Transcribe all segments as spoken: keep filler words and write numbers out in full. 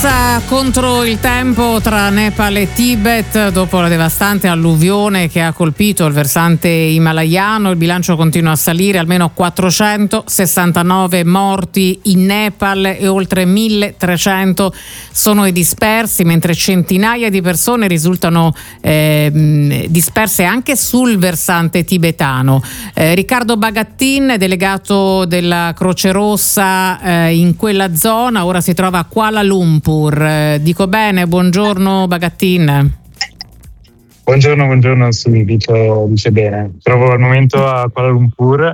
Corsa contro il tempo tra Nepal e Tibet dopo la devastante alluvione che ha colpito il versante himalayano. Il bilancio continua a salire, almeno quattrocentosessantanove morti in Nepal e oltre milletrecento sono i dispersi, mentre centinaia di persone risultano eh, disperse anche sul versante tibetano. Eh, Riccardo Bagattin, delegato della Croce Rossa eh, in quella zona, ora si trova a Kuala Lumpur. Eh, dico bene? Buongiorno Bagattin. Buongiorno, buongiorno, sì, dice, dice bene. Trovo al momento a Kuala Lumpur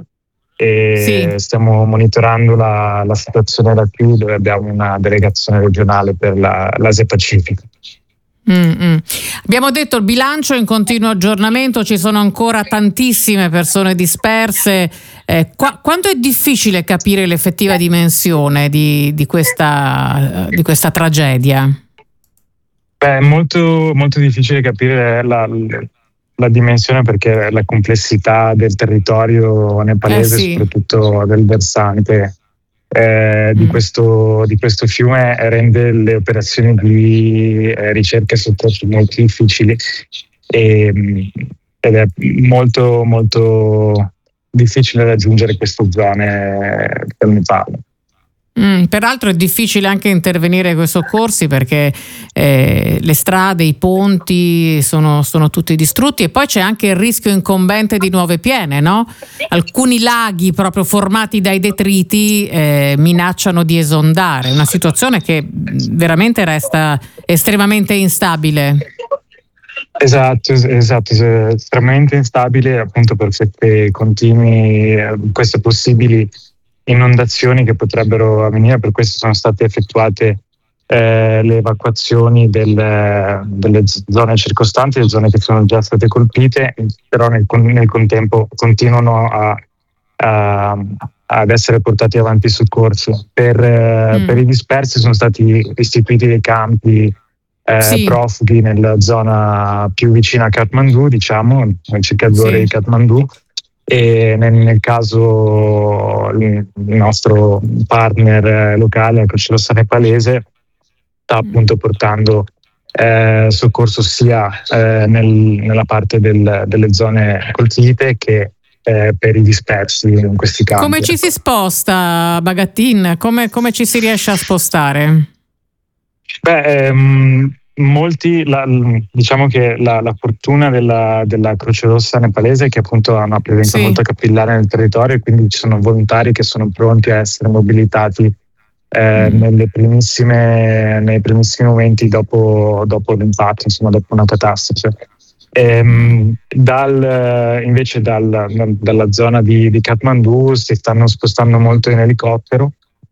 e sì. Stiamo monitorando la, la situazione da qui, dove abbiamo una delegazione regionale per la, l'Asia Pacifica. Mm-hmm. Abbiamo detto il bilancio è in continuo aggiornamento, ci sono ancora tantissime persone disperse. Eh, qua, quanto è difficile capire l'effettiva dimensione di, di, questa, di questa tragedia? Beh, è molto, molto difficile capire la, la dimensione, perché la complessità del territorio nepalese, eh sì. soprattutto del versante Eh, di, mm. questo, di questo fiume, rende le operazioni di eh, ricerca e soccorso molto difficili e, ed è molto molto difficile raggiungere queste zone del Nepal. Mm, peraltro è difficile anche intervenire con i soccorsi, perché eh, le strade, i ponti sono, sono tutti distrutti, e poi c'è anche il rischio incombente di nuove piene, no? Alcuni laghi proprio formati dai detriti eh, minacciano di esondare, una situazione che veramente resta estremamente instabile. Esatto, esatto, estremamente instabile, appunto per queste continui, queste possibili inondazioni che potrebbero avvenire. Per questo sono state effettuate eh, le evacuazioni del, delle zone circostanti, le zone che sono già state colpite, però nel, nel contempo continuano a, a, ad essere portati avanti i soccorsi. Per, mm. per i dispersi sono stati istituiti dei campi eh, sì. profughi nella zona più vicina a Kathmandu, diciamo, circa due ore sì. di Kathmandu. E nel, nel caso il nostro partner locale, la Croce Rossa nepalese, sta appunto portando eh, soccorso sia eh, nel, nella parte del, delle zone colpite che eh, per i dispersi in questi campi. Come ci si sposta, Bagattin? Come, come ci si riesce a spostare? Beh, ehm, molti, la, diciamo che la, la fortuna della, della Croce Rossa nepalese è che appunto ha una presenza sì. molto capillare nel territorio, e quindi ci sono volontari che sono pronti a essere mobilitati eh, mm. nelle primissime, nei primissimi momenti dopo, dopo l'impatto, insomma dopo una catastrofe. Ehm, dal, invece dal, dalla zona di, di Kathmandu si stanno spostando molto in elicottero,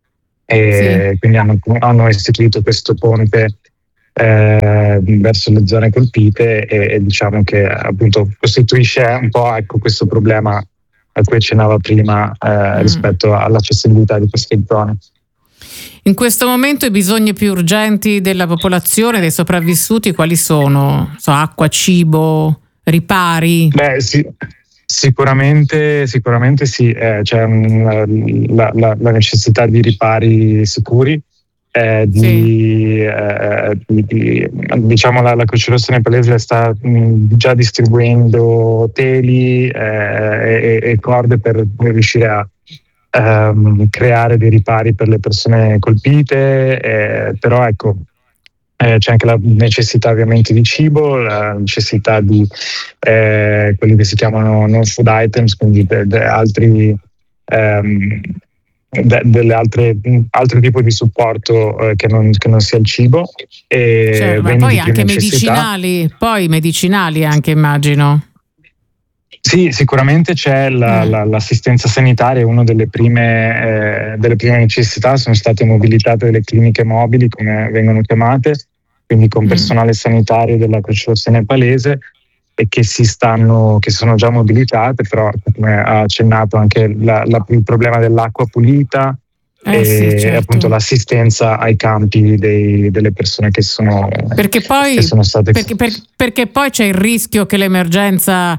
e sì. quindi hanno, hanno istituito questo ponte Eh, verso le zone colpite, e, e diciamo che appunto costituisce un po' ecco questo problema a cui accennava prima eh, mm. rispetto all'accessibilità di queste zone. In questo momento i bisogni più urgenti della popolazione, dei sopravvissuti, quali sono? So, acqua, cibo, ripari? Beh, sì, sicuramente, sicuramente sì, eh, c'è un, la, la, la necessità di ripari sicuri. Eh, di, sì. eh, di, di, diciamo la, la Croce Rossa nepalese sta mh, già distribuendo teli eh, e, e corde per, per riuscire a ehm, creare dei ripari per le persone colpite, eh, però ecco eh, c'è anche la necessità ovviamente di cibo, la necessità di eh, quelli che si chiamano non food items, quindi de, de altri ehm, De, delle altre altri tipi di supporto eh, che, non, che non sia il cibo, e cioè, ma poi anche medicinali, poi medicinali anche, immagino. Sì, sicuramente c'è la, mm. la, l'assistenza sanitaria, una delle prime eh, delle prime necessità. Sono state mobilitate delle cliniche mobili, come vengono chiamate, quindi con personale mm. sanitario della Croce Rossa nepalese, e che si stanno, che sono già mobilitate, però come ha accennato anche la, la, il problema dell'acqua pulita eh, e sì, certo. appunto l'assistenza ai campi dei, delle persone che sono, perché poi, che sono state perché, per, perché poi c'è il rischio che l'emergenza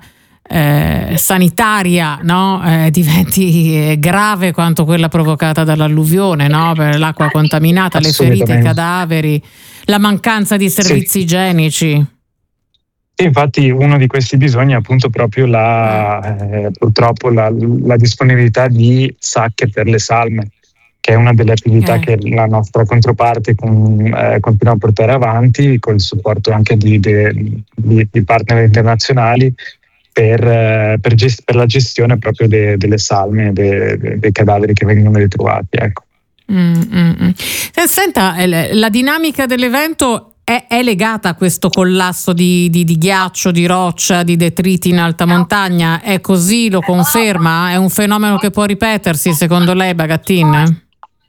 eh, sanitaria, no? eh, diventi eh, grave quanto quella provocata dall'alluvione, no? Per l'acqua contaminata, le ferite, i cadaveri, la mancanza di servizi sì. igienici. E infatti uno di questi bisogni è appunto proprio la, eh, purtroppo la, la disponibilità di sacche per le salme, che è una delle attività eh. che la nostra controparte con, eh, continua a portare avanti con il supporto anche di, di, di, di partner internazionali per, eh, per, gest- per la gestione proprio de- delle salme, de- de- dei cadaveri che vengono ritrovati. Ecco. Mm, mm, mm. Senta, la dinamica dell'evento è, è legata a questo collasso di, di, di ghiaccio, di roccia, di detriti in alta montagna? È così? Lo conferma? È un fenomeno che può ripetersi secondo lei, Bagattin?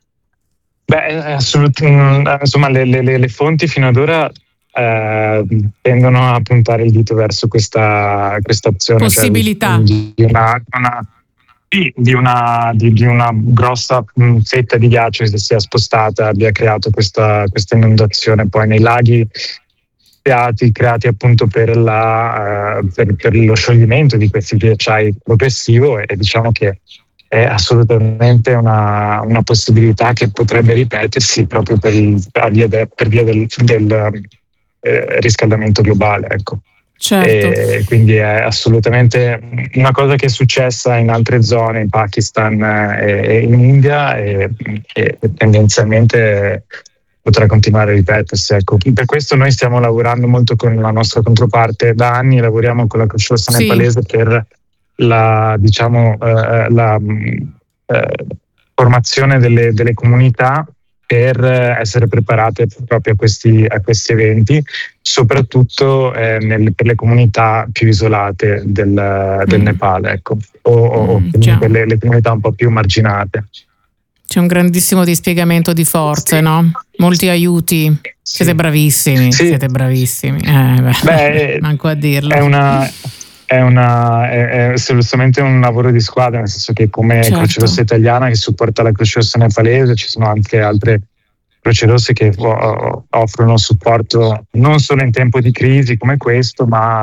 Beh, assolutamente, insomma, le, le, le fonti fino ad ora eh, tendono a puntare il dito verso questa, questa azione. Possibilità. Cioè di, di, una, una, sì, di, una, di, di una grossa fetta di ghiaccio che si sia spostata, abbia creato questa, questa inondazione poi nei laghi creati, creati appunto per, la, uh, per, per lo scioglimento di questi ghiacciai progressivo, e diciamo che è assolutamente una, una possibilità che potrebbe ripetersi proprio per, il, per via, de, per via del, del eh, riscaldamento globale, ecco. Certo. E quindi è assolutamente una cosa che è successa in altre zone, in Pakistan e in India, e, e tendenzialmente potrà continuare a ripetersi. Ecco. Per questo noi stiamo lavorando molto con la nostra controparte da anni, lavoriamo con la Croce Rossa sì. nepalese per la, diciamo, eh, la eh, formazione delle, delle comunità per essere preparate proprio a questi, a questi eventi, soprattutto eh, nel, per le comunità più isolate del, del mm. Nepale, ecco, o, mm, o per le, le comunità un po' più marginate. C'è un grandissimo dispiegamento di forze, sì. no? Molti aiuti. Sì. Siete bravissimi, sì. siete bravissimi. Eh, beh, beh, manco a dirlo. È una... È, una, è, è assolutamente un lavoro di squadra, nel senso che come certo. Croce Rossa italiana che supporta la Croce Rossa nepalese, ci sono anche altre Croce Rosse che o, offrono supporto non solo in tempo di crisi come questo,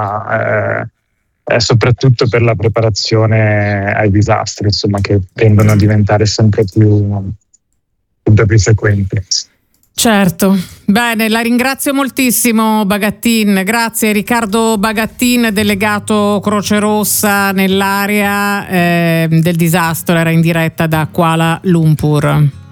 ma eh, soprattutto per la preparazione ai disastri, insomma, che tendono a diventare sempre più, sempre più frequenti. Certo, bene, la ringrazio moltissimo Bagattin, grazie. Riccardo Bagattin, delegato Croce Rossa nell'area eh, del disastro, era in diretta da Kuala Lumpur.